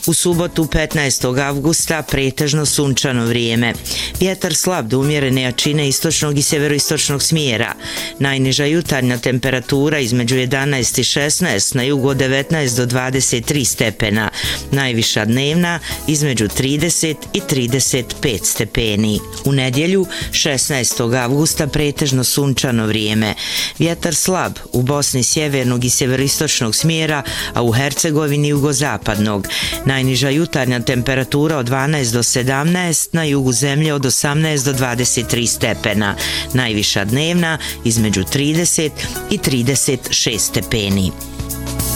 U subotu 15. avgusta pretežno sunčano vrijeme. Vjetar slab do umjerene jačine istočnog i sjeveroistočnog smjera. Najniža jutarnja temperatura između 11 i 16, na jugu od 19 do 23 stepena. Najviša dnevna između 30 i 35 stepeni. U nedjelju 16. avgusta pretežno sunčano vrijeme. Vjetar slab u Bosni sjevernog i sjeveroistočnog smjera, a u Hercegovini jugozapadnog. Najniža jutarnja temperatura od 12 do 17, na jugu zemlje od 18 do 23 stepena. Najviša dnevna između 30 i 36 stepeni.